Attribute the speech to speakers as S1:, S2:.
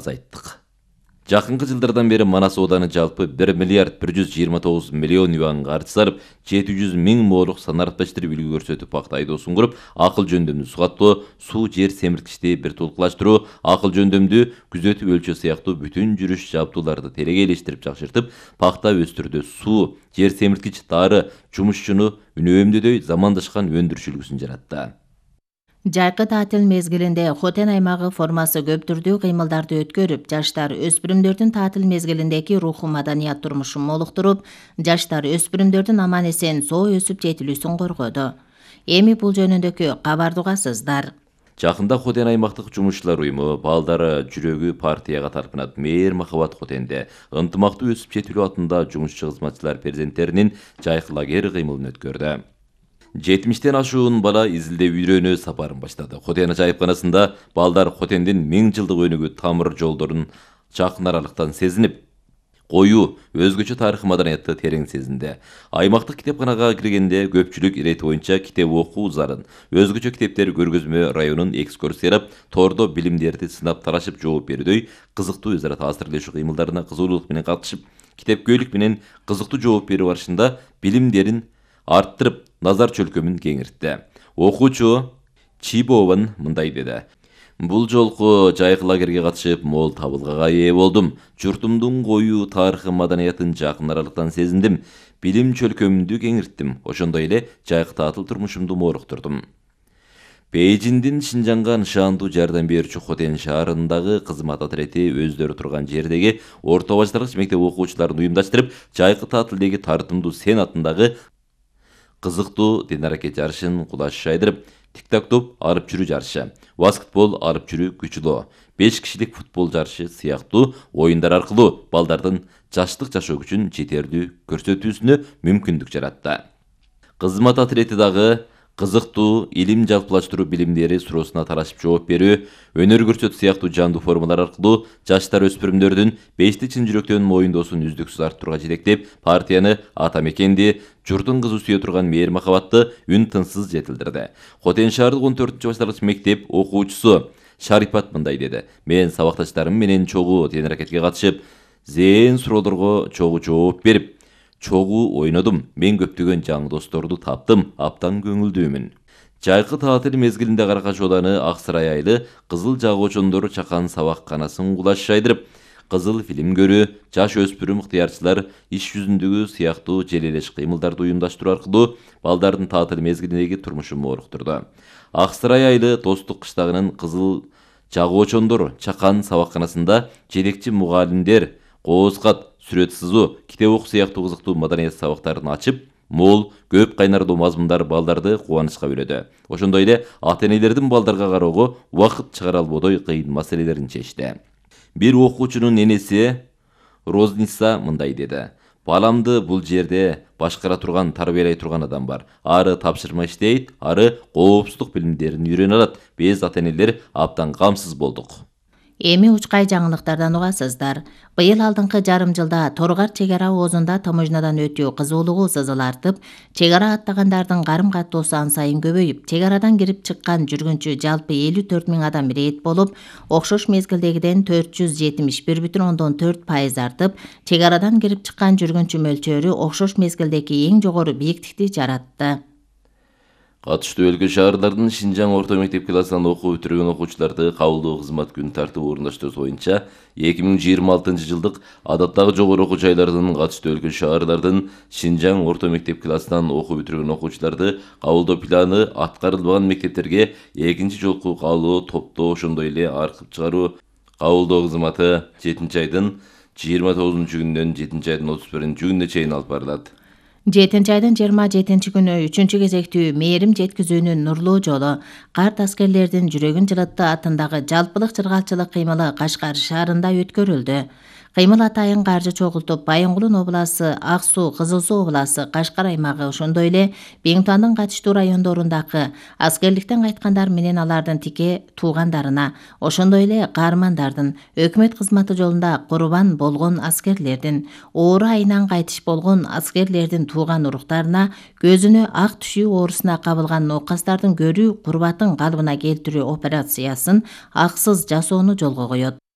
S1: азайттык. Жакынкы жылдардан бери Манас ооданы жалпы 1 миллиард 129 миллион юан каржы сарып, 700 миң моолук санарипташтырып үлгү көрсөтүп пакта айдоосун куруп, акыл жөндөмдү сугаттоо, суу жер семирткичти бир тулкулаштыруу, акыл жөндөмдү күзөтүп өлчөө сыяктуу бүтүн жүрүш жабдууларды телегейлештирип жакшыртып, пакта өстүрүүдө суу, жер семирткич, дары, жумушчуну үнөөмдөдөй замандашкан өндүрүш үлгүсүн жаратты.
S2: Жайкы таатил мезгилинде Хотен аймагы формасы көп түрдүү кыймылдарды өткөрүп, жаштар өспүрүмдөрдүн таатил мезгилиндеги руху маданият турмушун молуктуруп, жаштар өспүрүмдөрдүн аман-эсен соо өсүп жетилүүсүн коргоду. Эми бул жөнүндөгү кабарды угасыздар.
S1: Жакында Хотен аймактык жумушчулар уюму балдары жүрөгү партияга тарпынат Мээр Махабат Хотенде ынтымактуу өсүп жетилүү атында жумушчу кызматчылар перзенттеринин жайкы лагерь кыймылын өткөрдү. 70тен ашуун бала изилдөө үйрөнүү сапарын баштады. Хотен жайыпканасында балдар Хотендин 1000 жылдык өнүгүү тамыр жолдорун жакын аралыктан сезинип, коюу, өзгөчө тарых маданиятты терең сезинди. Аймактык китепканага киргенде көпчүлүк ирети боюнча китеп окуу зарын, өзгөчө китептер көргөзмө районун экскурсиялап, тордо билимдерди сынап тарашып жооп берүүдөй кызыктуу өз ара таасирлешүү кыймылдарына кызуулук менен катышып, китепкөйлүк менен кызыктуу жооп берүү барышында билимдерин арттырып, назар чөлкөмүн кеңиртти. Окуучу Чибован мындай деди: Бул жолку жайкы лагерге катышып, мол табылгага ээ болдум. Журтумдун коюу тарыхы маданиятын жакын аралыктан сезиндим. Билим чөлкөмүмдү кеңирттим. Ошондой эле жайкы таатыл турмушумду моруктурдум. Бейжиңдин Шинжанга нышандуу жардам берүүчү Хотен шаарындагы кызмат отрети өздөрү турган жердеги орто баштаргыч мектеп окуучуларын уюмдаштырып, жайкы таатилдеги тартымдуу Сен атындагы кызыктуу ден аракет жарышын кулаш шайдырып, тик-так-топ арып жүрүү жарышы, баскетбол арып жүрүү күчүлөө, 5 кишилик футбол жарышы сыяктуу оюндар аркылуу балдардын жаштык жашоо күчүн жетерлүү көрсөтүүсүнө мүмкүндүк жаратты. Кызмат отрети дагы кызыктуу илим жалпылаштыруу билимдери суроосуна тарашып жооп берүү, өнөр көрсөтүү сыяктуу жандуу формалар аркылуу жаштар өспүрүмдөрдүн бешти чын жүрөктөн моюндоосун үздүксүз арттырууга жетектеп, партияны, ата мекенди, журтун кызы сүйө турган Мээр Махабатты үн тынсыз жетилдирди. Хотен шаардык 14-баштаргыч мектеп окуучусу Шарипат мындай деди: Мен сабакташтарым менен чогуу тен аракетке катышып, зээн суроолорго чогуу жооп берип, чогуу ойнодум. Мен көптөгөн жаңы досторду таптым, аптан көңүлдүүмүн. Жайкы таатил мезгилинде Каракаш ооданы Ак Сарай айылы кызыл жагоочондору чакан сабакканасын кулаш шайдырып, кызыл фильм көрүү, жаш өспүрүм ыктыярчылар иш жүзүндөгү сыяктуу желелеш кыймылдарды уюмдаштыруу аркылуу балдардын таатил мезгилиндеги турмушун моруктурду. Ак Сарай айылы Достук кыштагынын кызыл жагоочондору чакан сабакканасында жетекчи мугалимдер кооз-кат, сүрөт сызуу, китеп окуу сыяктуу кызыктуу маданият сабактарын ачып, мол, көп кайнардуу мазмундар балдарды кубанычка бөлөдү. Ошондой эле ата-энелердин балдарга кароого убакыт чыгара албодой кыйын маселелерин чечти. Бир окуучунун энеси Розница мындай деди: Баламды бул жерде башкара турган, тарбиялай турган адам бар. Ары тапшырма иштейт, ары коопсуздук билимдерин үйрөнө алат. Биз ата-энелер абдан камсыз болдук.
S2: Эми учкай жаңылыктардан угасыздар. Быйыл алдыңкы жарым жылда Торгар чек ара оозунда таможнядан өтүү кызуулугу сызыл артып, чек ара аттагандардын карым каттоосу ан сайын көбөйүп, чек арадан кирип чыккан жүргүнчү жалпы 54 миң адам рейд болуп, окшош мезгилдегиден 471,4% артып, чек арадан кирип чыккан жүргүнчү мөлчөрү окшош мезгилдеги эң жогору бийиктикти жаратты.
S1: Катыштуу өлкө шаарлардын Шинжаң орто мектеп классынан окуу бүтүргөн окуучуларды кабылдоо кызмат күн тартып орундаштыруу боюнча 2026 жылдык адаттагы жогору окуу жайлардын катыштуу өлкө шаарлардын Шинжаң орто мектеп классынан окуу бүтүргөн окуучуларды кабылдоо планы аткарылбаган мектептерге экинчи жолку кабылуу топтоо, ошондой эле аркып чыгаруу кабылдоо кызматы 7-айдын 29-күнүнөн 7-айдын 31-күнүнө чейин алып барылат.
S2: 7-айдын 27-күнү 3-чү кезектүү мээрим жеткизүүнүн нурлуу жолу карт аскерлердин жүрөгүн жылытты атындагы жалпылык чыргалчылык кыймылы Кашкар шаарында өткөрүлдү. Кыймыл атайын каржы чогултуп, Байынгулун обласы, Ак Суу, Кызыл Суу обласы, Кашкар аймагы, ошондой эле Беңтуандын катыштуу райондорундагы аскерликтен кайткандар менен алардын тике туугандарына, ошондой эле каармандардын, өкмөт кызматы жолунда курбан болгон аскерлердин, оору айынан кайтыш болгон аскерлердин тууган уруктарына, көзүнө ак түшүү оорусуна кабылган ноокастардын көрүү курбатын калыбына келтирүү операциясын аксыз жасоону жолго коет.